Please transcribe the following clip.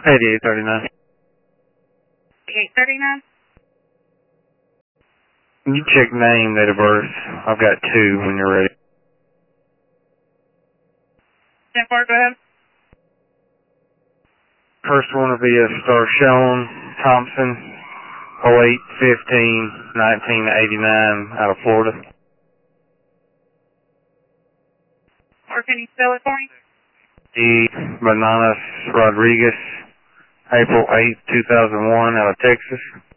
8839. 839? You check name, date of birth. I've got two when you're ready. 10-4, go ahead. First one will be a Starshone Thompson, 08-15-1989, out of Florida. Or can you spell it for me? D. Bananas Rodriguez, April 8, 2001, out of Texas.